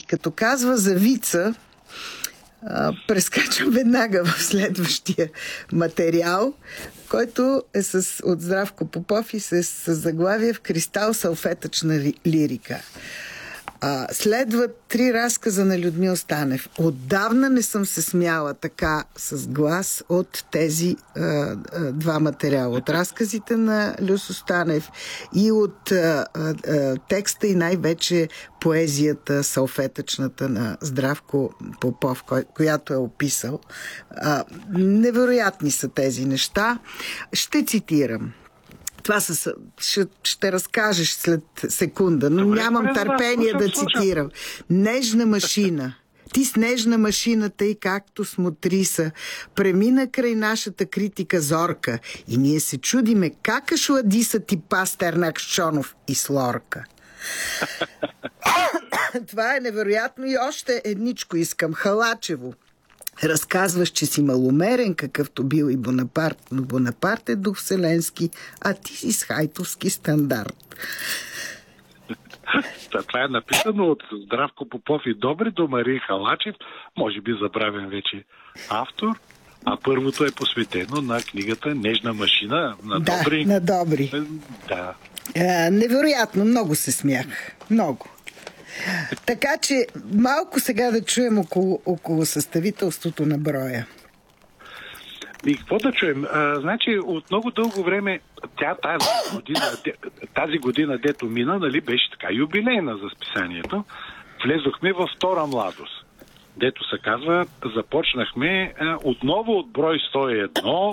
като казва за вица, прескачам веднага в следващия материал, който е от Здравко Попов и с заглавие "В кристал салфетъчна лирика". Следват 3 разказа на Людмил Станев. Отдавна не съм се смяла така с глас от тези 2 материала. От разказите на Люсо Станев и от текста и най-вече поезията салфетъчната на Здравко Попов, която е описал. Невероятни са тези неща. Ще цитирам. Това ще разкажеш след секунда, но нямам търпение да цитирам. Нежна машина. Ти с нежна машината и както смотриса, премина край нашата критика зорка и ние се чудиме как шладиса ти Пастернак, Щонов и Слорка. Това е невероятно и още едничко искам. Халачево. Разказваш, че си маломерен, какъвто бил и Бонапарт, но Бонапарт е дух вселенски, а ти си с хайтовски стандарт. Това е написано от Здравко Попов и Добри до Мария Халачев, може би забравен вече автор, а първото е посветено на книгата "Нежна машина" на Добри. Да, на Добри. Да. Невероятно, много се смях. Много. Така че малко сега да чуем около съставителството на броя. И какво да чуем? Значи от много дълго време тази година, дето мина, нали, беше така юбилейна за списанието. Влезохме във втора младост. Дето се казва, започнахме отново от брой 101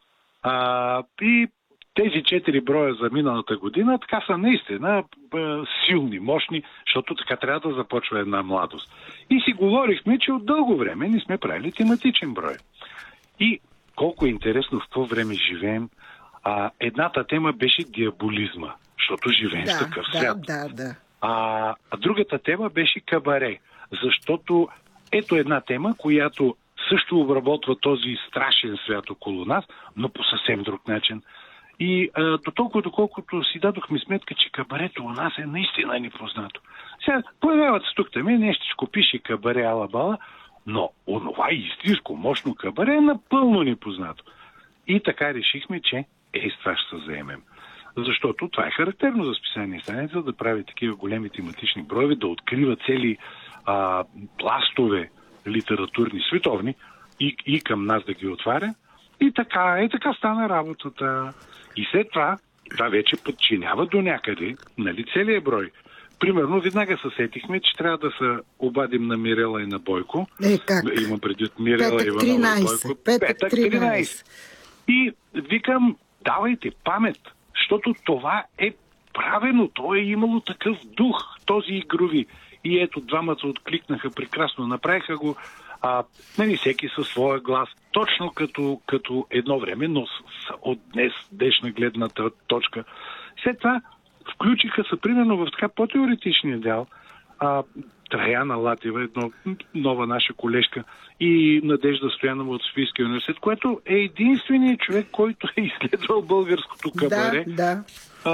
и тези 4 броя за миналата година така са наистина силни, мощни, защото така трябва да започва една младост. И си говорихме, че от дълго време не сме правили тематичен брой. И колко е интересно в какво време живеем. Едната тема беше диаболизма, защото живеем в такъв свят. Да. А другата тема беше кабаре, защото ето една тема, която също обработва този страшен свят около нас, но по съвсем друг начин. И до толкова, доколкото си дадохме сметка, че кабарето у нас е наистина непознато. Сега появяват се тук там нещичко, пише кабаре ала-бала, но онова истинско мощно кабаре е напълно непознато. И така решихме, че с това ще се заемем. Защото това е характерно за списание страница, да прави такива големи тематични броеви, да открива цели пластове литературни, световни и към нас да ги отваря. И така стана работата. И след това вече подчинява до някъде, нали, целият брой. Примерно, веднага се сетихме, че трябва да се обадим на Мирела и на Бойко. Как? Имам предвид Мирела Петък Иванова 13, и Бойко. Петък 13. И викам, давайте памет, защото това е правено, то е имало такъв дух, този игрови. И ето, двамата откликнаха прекрасно, направиха го, нали, всеки със своя глас, точно като едно време, но от днешна гледната точка. След това включиха се примерно в така по-теоретичния дял Траяна Латева, една нова наша колежка, и Надежда Стоянова от Софийския университет, което е единственият човек, който е изследвал българското кабаре. Да.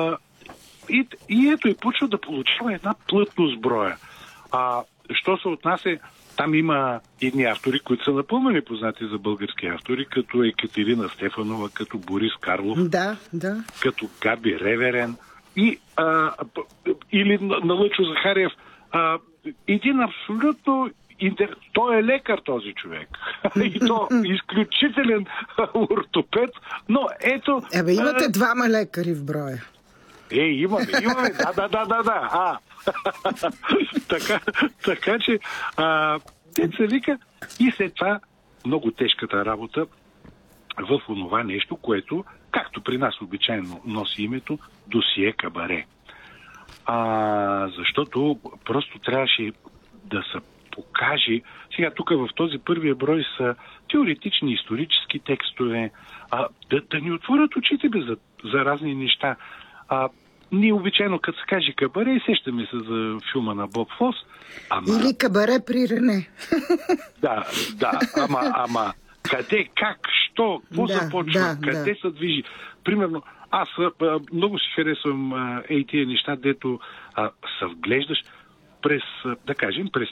И ето и почва да получава една плътност броя. Що се отнася, там има едни автори, които са напълно непознати за български автори, като Екатерина Стефанова, като Борис Карлов, като Габи Реверен или на Лъчо Захариев. Един абсолютно той е лекар, този човек. И то изключителен ортопед, но ето... Имате 2 лекари в броя. Имаме. Да. така че деца вика, и след това много тежката работа в онова нещо, което, както при нас обичайно носи името досие кабаре. Защото просто трябваше да се покаже. Сега тук в този първия брой са теоретични исторически текстове, да ни отворят очите за разни неща. Ние обичайно, като се каже кабаре, сещаме се за филма на Боб Фос. Или кабаре при Рене. Да, ама къде, как, що, какво започва, къде се движи. Примерно, аз много си харесвам тия неща, дето се вглеждаш през, да кажем, през